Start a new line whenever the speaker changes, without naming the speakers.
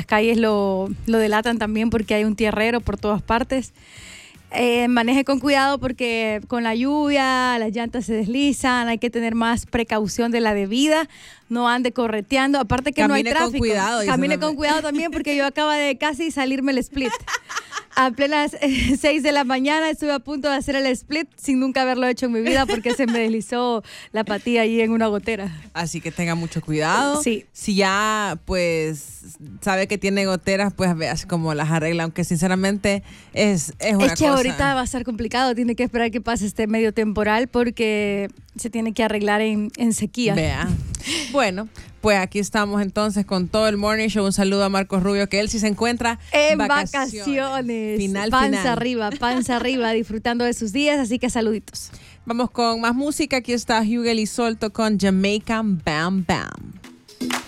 calles lo delatan también porque hay un tierrero por todas partes. Maneje con cuidado porque con la lluvia las llantas se deslizan, hay que tener más precaución de la debida, no ande correteando, aparte que
Camine
no hay tráfico.
con cuidado,
Camine con cuidado también porque yo acaba de casi salirme el split. A plenas 6 de la mañana estuve a punto de hacer el split sin nunca haberlo hecho en mi vida porque se me deslizó la patilla ahí en una gotera.
Así que tenga mucho cuidado.
Sí.
Si ya pues sabe que tiene goteras, pues veas cómo las arregla, aunque sinceramente es una
Es que
cosa.
ahorita va a estar complicado, tiene que esperar que pase este medio temporal porque se tiene que arreglar en sequía.
Vea. Bueno, pues aquí estamos entonces con todo el Morning Show. Un saludo a Marcos Rubio, que él sí se encuentra
en vacaciones. Panza arriba, disfrutando de sus días, así que saluditos.
Vamos con más música. Aquí está Hugel y Solto con Jamaican Bam Bam.